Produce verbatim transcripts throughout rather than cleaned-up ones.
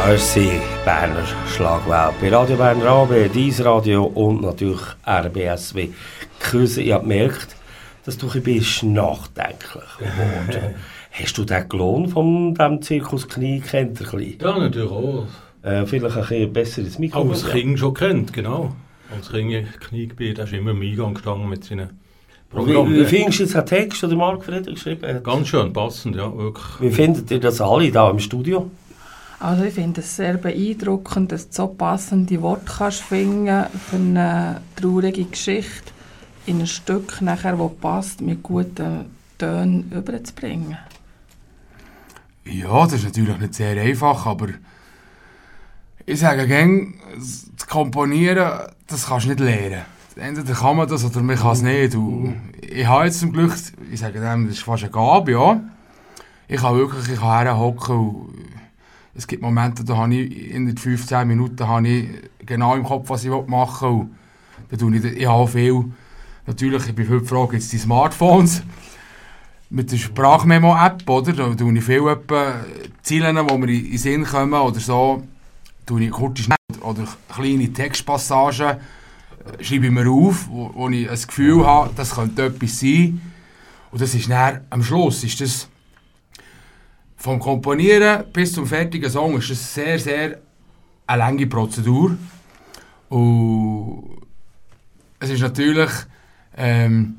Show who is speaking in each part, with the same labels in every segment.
Speaker 1: Das sind Berner Schlagwelt bei Radio Berner A B, Dies Radio und natürlich R B S W Küsse. Ich habe gemerkt, dass du ein bisschen nachdenklich geworden. Hast du den Klon von diesem Zirkus Knie kennt?
Speaker 2: Ja, natürlich auch.
Speaker 1: Äh, vielleicht ein bisschen besser ins Mikro.
Speaker 2: Aber das Kind schon kennt, genau. Als Kind Kniegebiet, ist immer im Eingang gestanden mit seinen Programmen.
Speaker 1: Wie, wie findest du jetzt den Text, den Margret geschrieben hat?
Speaker 2: Ganz schön, passend, ja, wirklich.
Speaker 1: Wie findet ihr das alle da im Studio?
Speaker 3: Also ich finde es sehr beeindruckend, dass du so passende Worte kannst finden für eine traurige Geschichte in ein Stück, nachher, das passt, mit guten Tönen überzubringen.
Speaker 4: Ja, das ist natürlich nicht sehr einfach, aber ich sage gerne, das Komponieren, das kannst du nicht lernen. Entweder kann man das oder man kann es nicht. Und ich habe jetzt zum Glück, ich sage dem, das ist fast eine Gabe, ja. Ich kann wirklich, ich kann herhocken und es gibt Momente, da habe ich in den fünfzehn Minuten habe ich genau im Kopf, was ich machen will. Da tue ich, ich habe viel, natürlich, ich bin heute gefragt, jetzt die Smartphones mit der Sprachmemo-App, oder? Da tue ich viel etwa Ziele, die mir in den Sinn kommen oder so, tue ich kurz schnell oder kleine Textpassagen, schreibe ich mir auf, wo, wo ich ein Gefühl habe, das könnte etwas sein. Und das ist dann, am Schluss ist das vom Komponieren bis zum fertigen Song ist das sehr, sehr eine lange Prozedur. Und es ist natürlich, ähm,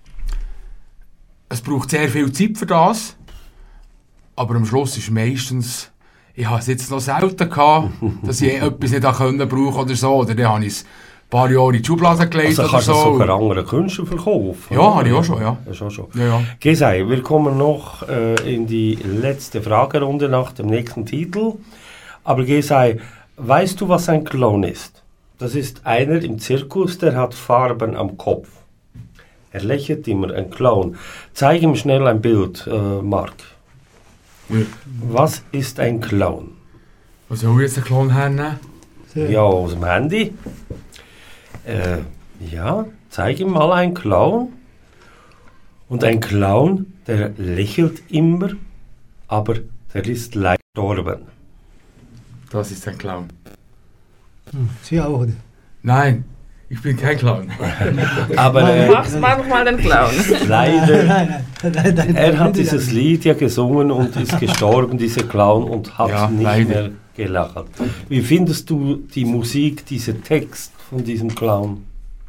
Speaker 4: es braucht sehr viel Zeit für das, aber am Schluss ist meistens, ich habe es jetzt noch selten gehabt, dass ich etwas nicht können brauchen oder so, oder dann habe ich es ein paar Jahre in die Schublade gelegt.
Speaker 1: Also kannst
Speaker 4: oder so.
Speaker 1: du sogar anderen Künstlern verkaufen?
Speaker 4: Ja, habe ich auch schon, ja.
Speaker 1: Das ist auch schon.
Speaker 4: Ja, ja.
Speaker 1: Gesei, wir kommen noch äh, in die letzte Fragerunde nach dem nächsten Titel. Aber Gesei, weißt du, was ein Clown ist? Das ist einer im Zirkus, der hat Farben am Kopf. Er lächelt immer, ein Clown. Zeig ihm schnell ein Bild, äh, Marc.
Speaker 4: Ja.
Speaker 1: Was ist ein Clown?
Speaker 4: Was soll ich jetzt einen Clown hernehmen?
Speaker 1: Ja, aus dem Handy. Äh, ja, zeig ihm mal einen Clown. Und ein Clown, der lächelt immer, aber der ist leider gestorben.
Speaker 4: Das ist ein Clown.
Speaker 5: Hm, Sie auch, oder?
Speaker 4: Nein, ich bin kein Clown.
Speaker 1: Aber äh,
Speaker 3: Mach's manchmal den Clown.
Speaker 1: leider,
Speaker 5: Nein, nein, nein, nein,
Speaker 1: er hat
Speaker 5: nein,
Speaker 1: dieses
Speaker 5: nein.
Speaker 1: Lied ja gesungen und ist gestorben, dieser Clown, und hat
Speaker 4: Ja,
Speaker 1: nicht
Speaker 4: leider.
Speaker 1: mehr gelacht. Wie findest du die Musik, diesen Text von diesem Clown?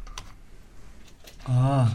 Speaker 5: Ah.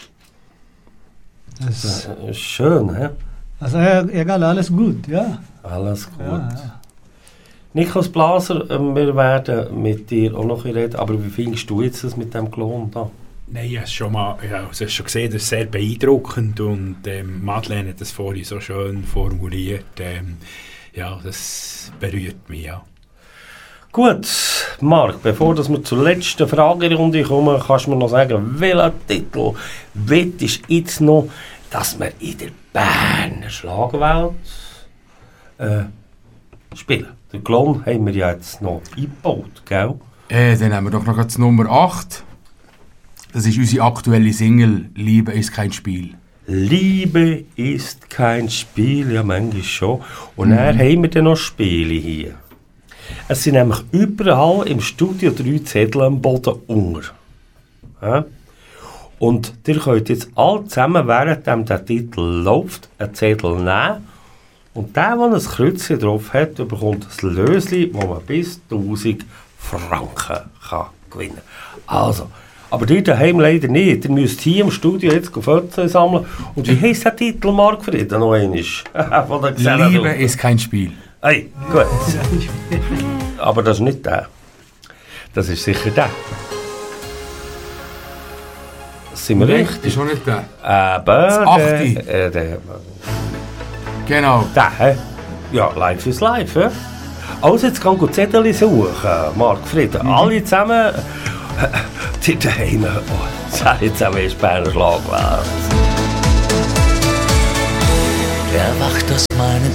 Speaker 5: Das,
Speaker 1: Äh, schön, hä?
Speaker 5: also egal, alles gut, ja.
Speaker 1: Alles gut.
Speaker 5: Ja, ja.
Speaker 1: Niklas Blaser, äh, wir werden mit dir auch noch reden, aber wie findest du jetzt das mit dem Clown da?
Speaker 6: Nein, ich habe es schon mal, ja, also schon gesehen, das ist sehr beeindruckend und ähm, Madeleine hat das vorhin so schön formuliert. Ähm, ja, das berührt mich, ja.
Speaker 1: Gut, Marc, bevor dass wir zur letzten Fragerunde kommen, kannst du mir noch sagen, welcher Titel willst du jetzt noch, dass wir in der Berner Schlagwelt äh, spielen? Den Clown haben wir ja jetzt noch eingebaut, gell?
Speaker 4: Äh, dann haben wir doch noch die Nummer acht. Das ist unsere aktuelle Single «Liebe ist kein Spiel».
Speaker 1: Liebe ist kein Spiel, ja manchmal schon. Und mhm. dann haben wir dann noch Spiele hier. Es sind nämlich überall im Studio drei Zettel am Boden unter. Ja? Und ihr könnt jetzt alle zusammen, während der Titel läuft, einen Zettel nehmen. Und der, der ein Kreuzchen drauf hat, bekommt ein Löschen, wo man bis tausend Franken kann gewinnen kann. Also, aber ihr daheim leider nicht. Ihr müsst hier im Studio jetzt Fotos sammeln. Und wie heisst der Titel, Margret? Noch einmal. Von der Gesellschaft.
Speaker 4: «Liebe ist kein Spiel».
Speaker 1: Hey, gut. Aber das ist nicht der. Das ist sicher der. Sind wir
Speaker 4: Nein,
Speaker 1: richtig?
Speaker 4: ist schon nicht der.
Speaker 1: Aber
Speaker 4: Das Achte.
Speaker 1: der, äh, der,
Speaker 4: Genau.
Speaker 1: der, hä? Ja, live ist live, hä? Also jetzt kann ich Zettel suchen, Margret. Mhm. Alle zusammen, die daheim, oh, sagen zusammen ist Berner Schlagwelt.
Speaker 7: Erwacht aus meinen